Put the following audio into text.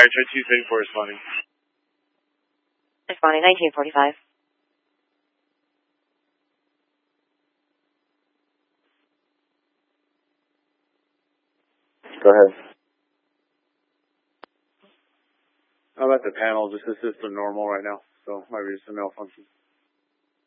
Fire Trade 234 responding. Responding 1945. Go ahead. I'm at the panel, just the system normal right now, so might be just a malfunction.